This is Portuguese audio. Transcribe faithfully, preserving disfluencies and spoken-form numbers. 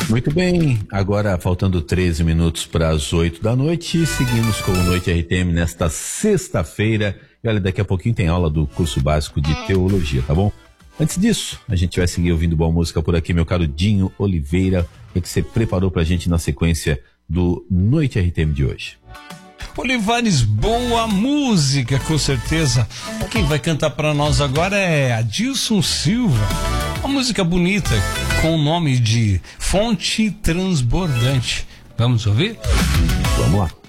Muito bem, agora faltando treze minutos para as oito da noite, seguimos com o Noite R T M nesta sexta-feira. E olha, daqui a pouquinho tem aula do curso básico de teologia, tá bom? Antes disso, a gente vai seguir ouvindo boa música por aqui, meu caro Dinho Oliveira. O que você preparou pra gente na sequência do Noite R T M de hoje? Olivares, boa música, com certeza. Quem vai cantar pra nós agora é Adilson Silva. Uma música bonita, com o nome de Fonte Transbordante. Vamos ouvir? Vamos lá.